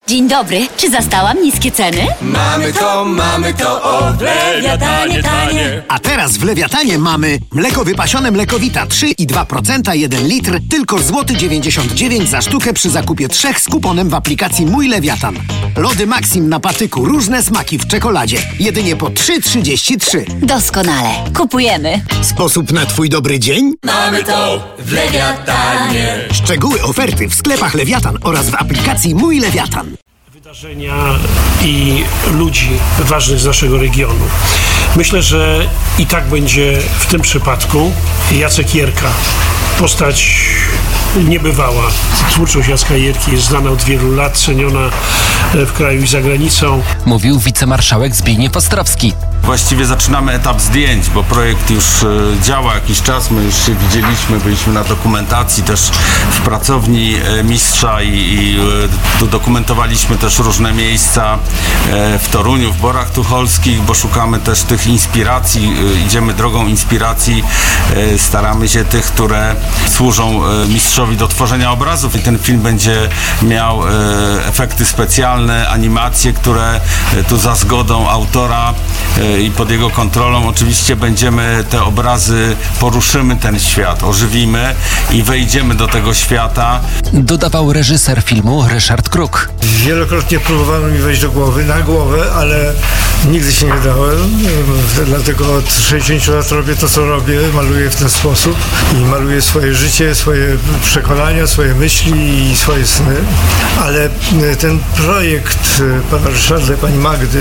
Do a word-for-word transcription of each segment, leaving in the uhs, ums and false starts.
Dzień dobry, czy zastałam niskie ceny? Mamy to, mamy to, o w Lewiatanie tanie. A teraz w Lewiatanie mamy mleko wypasione Mlekowita trzy i dwa procent, jeden litr, tylko złoty dziewięćdziesiąt dziewięć za sztukę przy zakupie trzech z kuponem w aplikacji Mój Lewiatan. Lody Maxim na patyku, różne smaki w czekoladzie, jedynie po trzy trzydzieści trzy. Doskonale, kupujemy. Sposób na twój dobry dzień? Mamy to w Lewiatanie. Szczegóły oferty w sklepach Lewiatan oraz w aplikacji Mój Lewiatan. Wydarzenia i ludzi ważnych z naszego regionu. Myślę, że i tak będzie w tym przypadku. Jacek Jerka, postać niebywała. Twórczość Jacka Jerki jest znana od wielu lat, ceniona w kraju i za granicą. Mówił wicemarszałek Zbigniew Ostrowski. Właściwie zaczynamy etap zdjęć, bo projekt już e, działa jakiś czas, my już się widzieliśmy, byliśmy na dokumentacji też w pracowni e, mistrza i, i e, tu dokumentowaliśmy też różne miejsca e, w Toruniu, w Borach Tucholskich, bo szukamy też tych inspiracji, e, idziemy drogą inspiracji, e, staramy się tych, które służą e, mistrzowi do tworzenia obrazów i ten film będzie miał e, efekty specjalne, animacje, które e, tu za zgodą autora e, i pod jego kontrolą oczywiście będziemy te obrazy, poruszymy ten świat, ożywimy i wejdziemy do tego świata. Dodawał reżyser filmu Ryszard Kruk. Wielokrotnie próbowano mi wejść do głowy, na głowę, ale nigdy się nie dałem. Dlatego od sześćdziesięciu lat robię to, co robię, maluję w ten sposób i maluję swoje życie, swoje przekonania, swoje myśli i swoje sny. Ale ten projekt pana Ryszarda i pani Magdy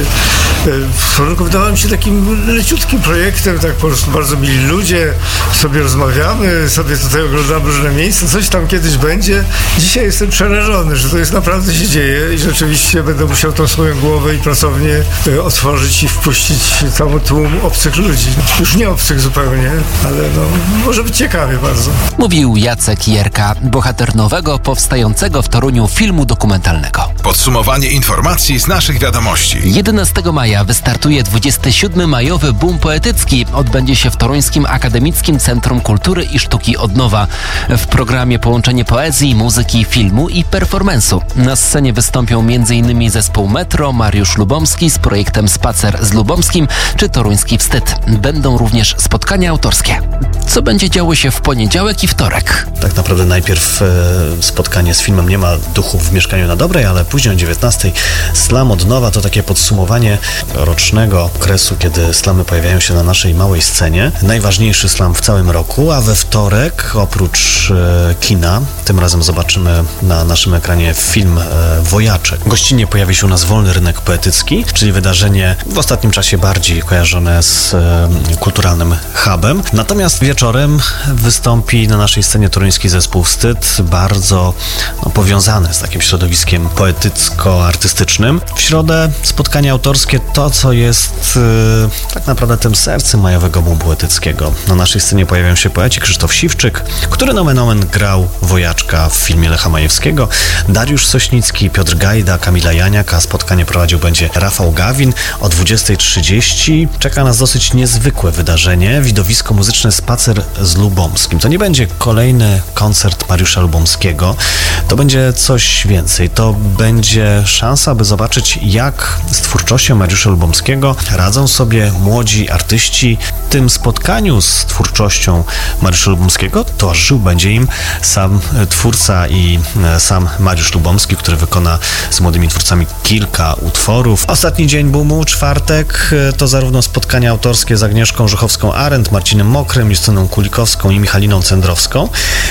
w początku wydawał mi się takim leciutkim projektem, tak po prostu bardzo mili ludzie, sobie rozmawiamy, sobie tutaj oglądamy różne miejsca, coś tam kiedyś będzie. Dzisiaj jestem przerażony, że to jest naprawdę się dzieje i rzeczywiście będę musiał tą swoją głowę i pracownię otworzyć i wpuścić cały tłum obcych ludzi. Już nie obcych zupełnie, ale no, może być ciekawie bardzo. Mówił Jacek Jerka, bohater nowego, powstającego w Toruniu filmu dokumentalnego. Podsumowanie informacji z naszych wiadomości. jedenastego maja wystartuje dwudziesty siódmy majowy Boom Poetycki. Odbędzie się w Toruńskim Akademickim Centrum Kultury i Sztuki Odnowa. W programie połączenie poezji, muzyki, filmu i performance'u. Na scenie wystąpią m.in. zespół Metro, Mariusz Lubomski z projektem Spacer z Lubomskim czy Toruński Wstyd. Będą również spotkania autorskie. Co będzie działo się w poniedziałek i wtorek? Tak naprawdę najpierw e, spotkanie z filmem Nie ma duchów w mieszkaniu na Dobrej, ale później o dziewiętnastej Slam od nowa. To takie podsumowanie rocznego okresu, kiedy slamy pojawiają się na naszej małej scenie. Najważniejszy slam w całym roku, a we wtorek oprócz e, kina, tym razem zobaczymy na naszym ekranie film e, Wojaczek. Gościnnie pojawi się u nas Wolny Rynek Poetycki, czyli wydarzenie w ostatnim czasie bardziej kojarzone z e, kulturalnym hubem. Natomiast wieczorem wystąpi na naszej scenie toruński zespół Wstyd, bardzo no, powiązany z takim środowiskiem poetycko-artystycznym. W środę spotkanie autorskie, to co jest e, tak naprawdę tym sercem majowego boomu poetyckiego. Na naszej scenie pojawiają się poeci Krzysztof Siwczyk, który nomen omen grał Wojaczka w filmie Lecha Majewskiego, Dariusz Sośnicki, Piotr Gajda, Kamila Janiak, a spotkanie prowadził będzie Rafał Gawin. O dwudziestej trzydzieści czeka nas dosyć niezwykłe wydarzenie, widowisko muzyczne Spacer z Lubomskim. To nie będzie kolejny koncert Mariusza Lubomskiego, to będzie coś więcej. To będzie szansa, by zobaczyć, jak z twórczością Mariusza Lubomskiego radzą sobie młodzi artyści. W tym spotkaniu z twórczością Mariusza Lubomskiego towarzyszył będzie im sam twórca i sam Mariusz Lubomski, który wykona z młodymi twórcami kilka utworów. Ostatni dzień boomu, czwartek, to zarówno spotkania autorskie z Agnieszką Żuchowską-Arendt, Marcinem Mokrym, Justyną Kulikowską i Michaliną Cendrowską,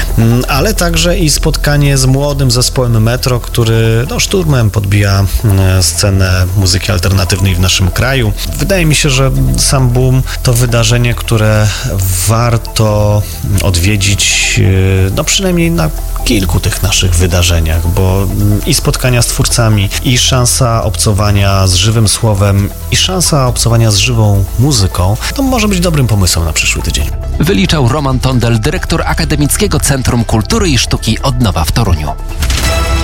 ale także i spotkanie z młodym zespołem Metro, który no, szturmem podbija scenę muzyki alternatywnej w naszym kraju. Wydaje mi się, że sam boom to wydarzenie, które warto odwiedzić, no przynajmniej na kilku tych naszych wydarzeniach, bo i spotkania z twórcami, i szansa obcowania z żywym słowem, i szansa obcowania z żywą muzyką, to może być dobrym pomysłem na przyszły tydzień. Wyliczał Roman Tondel, dyrektor Akademickiego Centrum Kultury i Sztuki Odnowa w Toruniu.